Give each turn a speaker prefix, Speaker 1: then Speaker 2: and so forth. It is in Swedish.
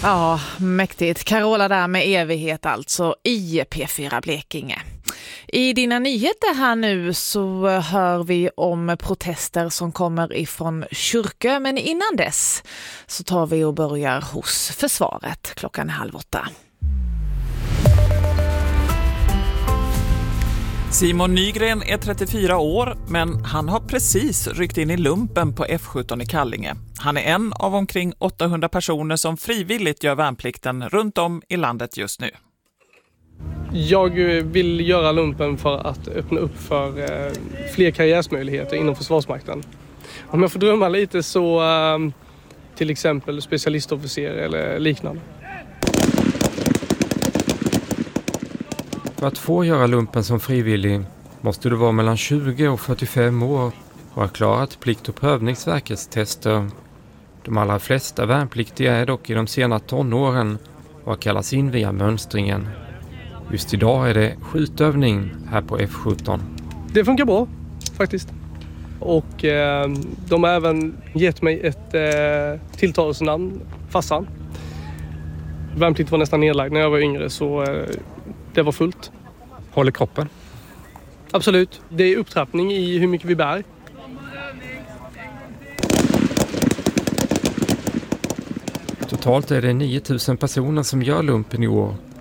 Speaker 1: Ja, mäktigt. Carola där med evighet alltså i P4 Blekinge. I dina nyheter här nu så hör vi om protester som kommer ifrån kyrkor, men innan dess så tar vi och börjar hos försvaret 7:30.
Speaker 2: Simon Nygren är 34 år, men han har precis ryckt in i lumpen på F17 i Kallinge. Han är en av omkring 800 personer som frivilligt gör värnplikten runt om i landet just nu.
Speaker 3: Jag vill göra lumpen för att öppna upp för fler karriärsmöjligheter inom Försvarsmakten. Om jag får drömma lite så till exempel specialistofficer eller liknande.
Speaker 4: För att få göra lumpen som frivillig måste du vara mellan 20 och 45 år och ha klarat plikt- och prövningsverkets tester. De allra flesta värnpliktiga är dock i de sena tonåren och kallas in via mönstringen. Just idag är det skjutövning här på F17.
Speaker 3: Det funkar bra faktiskt. Och de har även gett mig ett tilltalsnamn, farsan. Värnplikt var nästan nedlagd när jag var yngre så det var fullt.
Speaker 4: Håller kroppen?
Speaker 3: Absolut. Det är upptrappning i hur mycket vi bär.
Speaker 4: Totalt är det 9000 personer som gör lumpen i år.